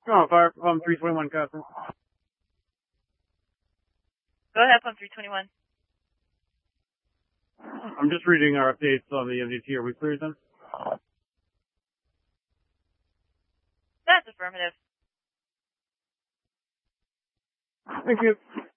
Oh, fire from 321 Captain. Go ahead, Pump 321. I'm just reading our updates on the MDT. Are we cleared then? That's affirmative. Thank you.